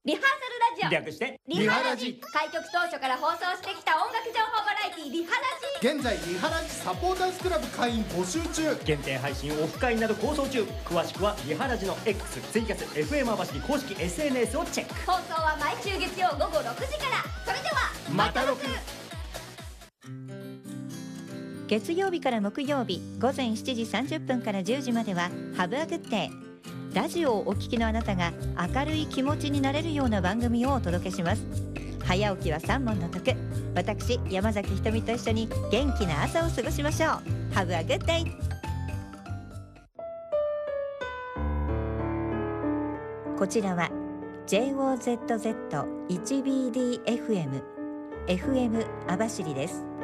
リハーサルラジオ略してリハラジ。 開局当初から放送してきた音楽情報バラエティリハラジ。 現在リハラジサポーターズクラブ会員募集中。 限定配信オフ会など構想中。詳しくはリハラジの X、ツイキャス、FM 網走公式 SNS をチェック。 放送は毎週月曜午後6時から。それではまたろく。 月曜日から木曜日午前7時30分から10時まではハブアグッデイ。ラジオをお聞きのあなたが明るい気持ちになれるような番組をお届けします。早起きは三問の得。私山崎ひとみと一緒に元気な朝を過ごしましょう。ハブアグッデイ。こちらは JOZZ1BDFM FM 網走です。